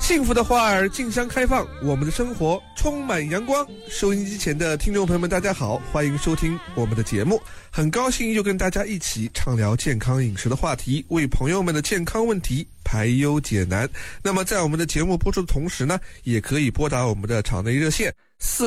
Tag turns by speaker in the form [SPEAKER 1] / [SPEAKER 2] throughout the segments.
[SPEAKER 1] 幸福的花儿竞相开放，我们的生活充满阳光。收音机前的听众朋友们，大家好，欢迎收听我们的节目。很高兴又跟大家一起畅聊健康饮食的话题，为朋友们的健康问题排忧解难。那么在我们的节目播出的同时呢，也可以拨打我们的场内热线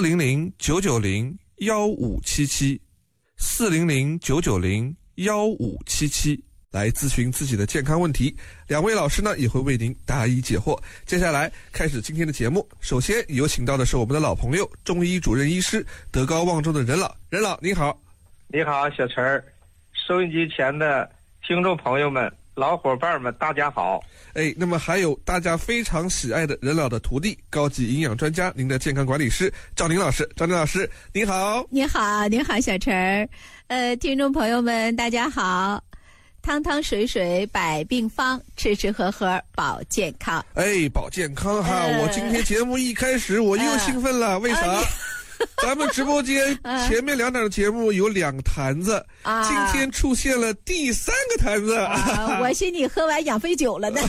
[SPEAKER 1] 400-990-1577，400-990-1577来咨询自己的健康问题，两位老师呢也会为您答疑解惑。接下来开始今天的节目，首先有请到的是我们的老朋友，中医主任医师，德高望重的任老。任老您好。
[SPEAKER 2] 你好，小陈儿，收音机前的听众朋友们、老伙伴们，大家好。
[SPEAKER 1] 那么还有大家非常喜爱的任老的徒弟，高级营养专家，您的健康管理师赵宁老师。赵宁老师您好。
[SPEAKER 3] 你好，你好，小陈儿。听众朋友们大家好。汤汤水水百病方，吃吃喝喝保健康。
[SPEAKER 1] 保健康哈！我今天节目一开始我又兴奋了，为啥？咱们直播间前面两档的节目有2坛子，今天出现了第3个坛子。
[SPEAKER 3] 我心里喝完养肺酒了呢。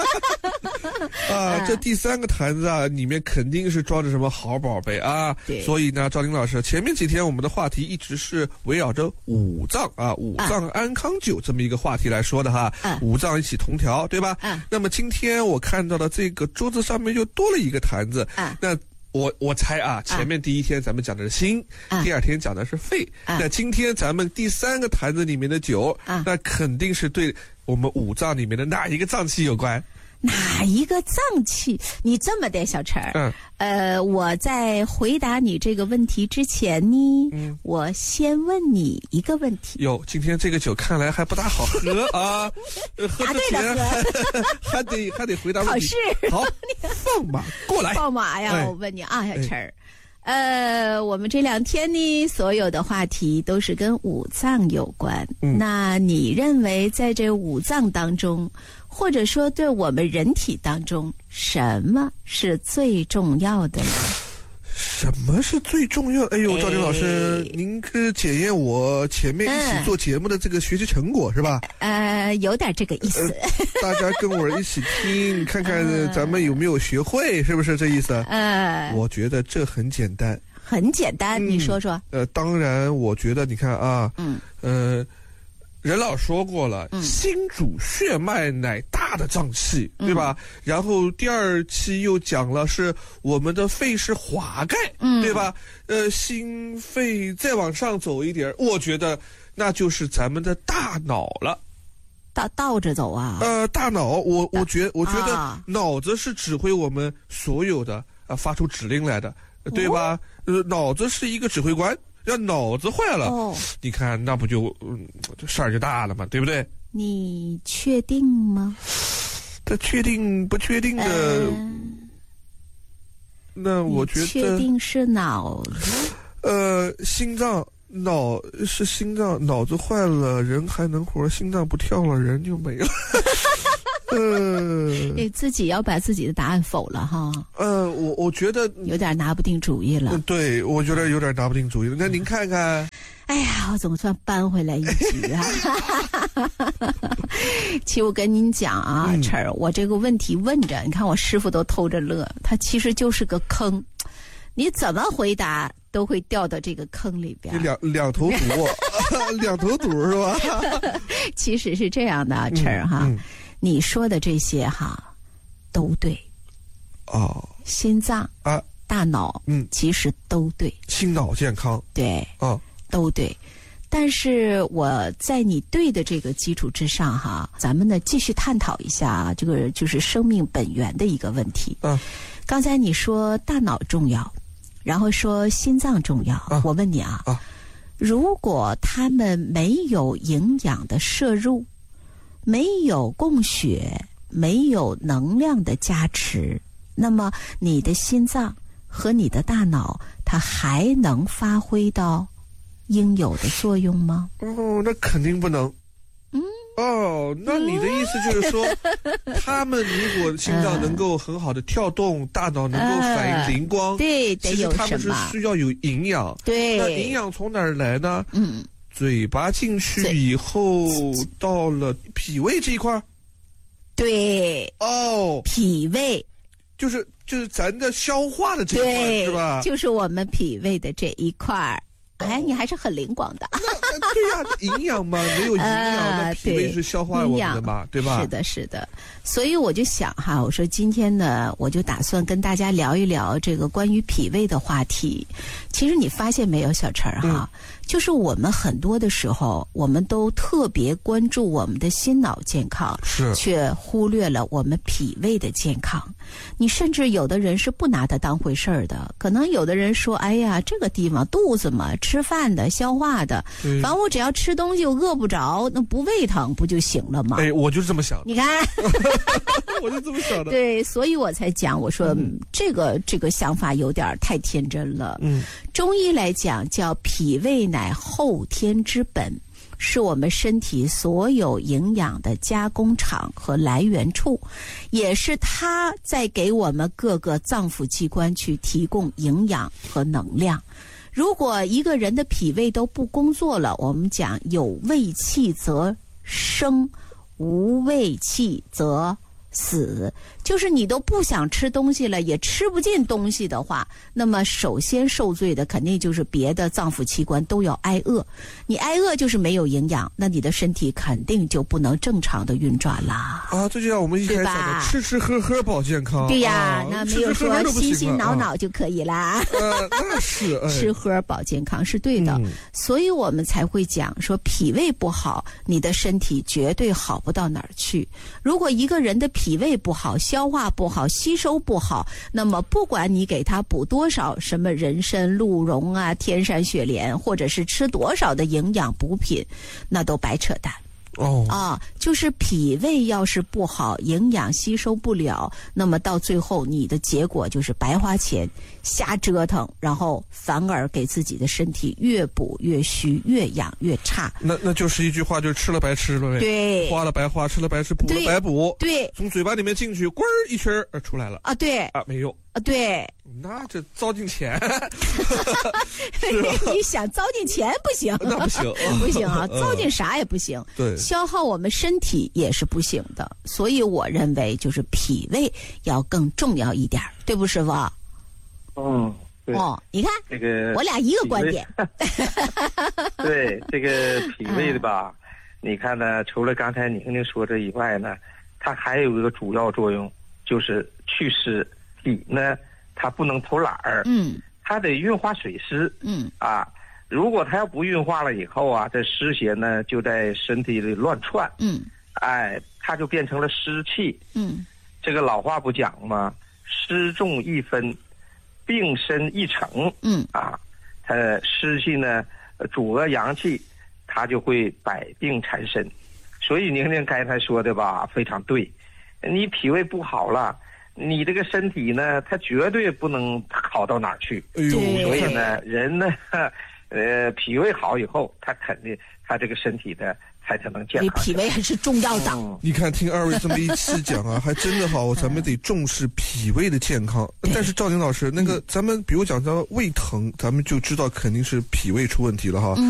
[SPEAKER 1] 这第3个坛子啊，里面肯定是装着什么好宝贝啊！所以呢，赵林老师，前面几天我们的话题一直是围绕着五脏五脏安康酒这么一个话题来说的哈。五脏一起同调，对吧？那么今天我看到的这个桌子上面又多了一个坛子。那我猜前面第一天咱们讲的是心，第2天讲的是肺，那今天咱们第3个坛子里面的酒，那肯定是对我们五脏里面的哪一个脏器有关？
[SPEAKER 3] 哪一个脏器？你这么的，小陈儿，我在回答你这个问题之前呢，我先问你一个问题。
[SPEAKER 1] 哟，今天这个酒看来还不大好喝啊！喝之前还得回答问题。好，放马过来。
[SPEAKER 3] 放马呀！我问你啊，小陈儿。我们这2天呢，所有的话题都是跟五脏有关。那你认为在这五脏当中，或者说对我们人体当中，什么是最重要的呢？
[SPEAKER 1] 什么是最重要？赵林老师，您是检验我前面一起做节目的这个学习成果是吧？
[SPEAKER 3] 有点这个意思。
[SPEAKER 1] 大家跟我一起听，看看咱们有没有学会，是不是这意思？我觉得这很简单。
[SPEAKER 3] 很简单，你说说。
[SPEAKER 1] 当然，我觉得你看啊，任老说过了，心主血脉乃大的脏器，对吧？然后第2期又讲了是我们的肺是华盖，对吧？心肺再往上走一点，我觉得那就是咱们的大脑了。
[SPEAKER 3] 倒着走啊？
[SPEAKER 1] 大脑，我觉得脑子是指挥我们所有的发出指令来的，对吧？脑子是一个指挥官。要脑子坏了，你看那不就事儿就大了嘛，对不对？
[SPEAKER 3] 你确定吗？
[SPEAKER 1] 这确定不确定的，那我觉得
[SPEAKER 3] 确定是脑子。
[SPEAKER 1] 心脏脑是心脏，脑子坏了人还能活，心脏不跳了人就没了。
[SPEAKER 3] 你自己要把自己的答案否了哈。
[SPEAKER 1] 我觉得
[SPEAKER 3] 有点拿不定主意了。
[SPEAKER 1] 对，我觉得有点拿不定主意了。那您看看。
[SPEAKER 3] 哎呀，我总算扳回来一局啊！其实我跟您讲啊，陈儿，我这个问题问着，你看我师傅都偷着乐，他其实就是个坑，你怎么回答都会掉到这个坑里边。
[SPEAKER 1] 两头堵，两头堵是吧？
[SPEAKER 3] 其实是这样的，陈儿哈。你说的这些哈，都对。心脏大脑，其实都对。
[SPEAKER 1] 心脑健康，
[SPEAKER 3] 对，都对。但是我在你对的这个基础之上哈，咱们呢继续探讨一下这个就是生命本源的一个问题。刚才你说大脑重要，然后说心脏重要，我问你如果他们没有营养的摄入，没有供血，没有能量的加持，那么你的心脏和你的大脑，它还能发挥到应有的作用吗？
[SPEAKER 1] 那肯定不能。那你的意思就是说，他们如果心脏能够很好的跳动，大脑能够反应灵光，
[SPEAKER 3] 对，
[SPEAKER 1] 其实他们是需要有营养。
[SPEAKER 3] 对，
[SPEAKER 1] 那营养从哪儿来呢？嘴巴进去以后，到了脾胃这一块。
[SPEAKER 3] 对，脾胃。
[SPEAKER 1] 就是咱的消化的这一块是吧？
[SPEAKER 3] 就是我们脾胃的这一块儿。哎，你还是很灵光的。
[SPEAKER 1] 对呀，营养嘛，没有营养，那脾胃是消化我们的嘛，对吧？
[SPEAKER 3] 是的，是的。所以我就想哈，我说今天呢，我就打算跟大家聊一聊这个关于脾胃的话题。其实你发现没有，小陈哈，就是我们很多的时候，我们都特别关注我们的心脑健康，却忽略了我们脾胃的健康。你甚至有的人是不拿它当回事儿的，可能有的人说，哎呀，这个地方肚子嘛，吃饭的、消化的，反正我只要吃东西，我饿不着，那不胃疼不就行了吗？
[SPEAKER 1] 哎，我就这么想的。
[SPEAKER 3] 你看，
[SPEAKER 1] 我就这么想的。
[SPEAKER 3] 对，所以我才讲，我说这个想法有点太天真了。中医来讲叫脾胃乃后天之本，是我们身体所有营养的加工厂和来源处，也是它在给我们各个脏腑器官去提供营养和能量。如果一个人的脾胃都不工作了，我们讲有胃气则生，无胃气则死，就是你都不想吃东西了，也吃不进东西的话，那么首先受罪的肯定就是别的脏腑器官都要挨饿。你挨饿就是没有营养，那你的身体肯定就不能正常的运转啦。
[SPEAKER 1] 啊，这就像我们一开始讲的，吃吃喝喝保健康。
[SPEAKER 3] 对呀，那没有说心心脑脑就可以啦。
[SPEAKER 1] 那是
[SPEAKER 3] 吃喝保健康是对的，所以我们才会讲说脾胃不好，你的身体绝对好不到哪儿去。如果一个人的脾胃不好，消化不好，吸收不好，那么不管你给他补多少什么人参、鹿茸啊、天山雪莲，或者是吃多少的营养补品，那都白扯淡。就是脾胃要是不好，营养吸收不了，那么到最后你的结果就是白花钱，瞎折腾，然后反而给自己的身体越补越虚，越养越差。
[SPEAKER 1] 那就是一句话，就是吃了白吃了呗。
[SPEAKER 3] 对，
[SPEAKER 1] 花了白花，吃了白吃，补了白补。
[SPEAKER 3] 对，
[SPEAKER 1] 从嘴巴里面进去，咣儿一圈出来了。
[SPEAKER 3] 啊，对
[SPEAKER 1] 啊，没用。
[SPEAKER 3] 啊，对，
[SPEAKER 1] 那这糟践钱，
[SPEAKER 3] 你想糟践钱不行，
[SPEAKER 1] 那不行，
[SPEAKER 3] 不行啊，糟践啥也不行，
[SPEAKER 1] 对，
[SPEAKER 3] 消耗我们身体也是不行的。所以我认为就是脾胃要更重要一点，对不，师傅？
[SPEAKER 2] 对。
[SPEAKER 3] 你看
[SPEAKER 2] 这个
[SPEAKER 3] 我俩一个观点。
[SPEAKER 2] 对，这个脾胃的吧，你看呢，除了刚才宁宁说这以外呢，它还有一个主要作用，就是祛湿。脾呢，它不能偷懒儿，它得运化水湿，如果它要不运化了以后啊，这湿邪呢就在身体里乱窜，它就变成了湿气，这个老话不讲吗？湿重一分，病深一成，它湿气呢阻遏阳气，它就会百病缠身。所以宁宁刚才说的吧，非常对，你脾胃不好了，你这个身体呢，它绝对不能好到哪儿去。所以呢，人呢，脾胃好以后，他肯定他这个身体的才能健康。
[SPEAKER 3] 脾胃还是重要的。
[SPEAKER 1] 你看，听二位这么一起讲啊，还真的好，咱们得重视脾胃的健康。但是赵宁老师，那个咱们比如讲到胃疼，咱们就知道肯定是脾胃出问题了哈。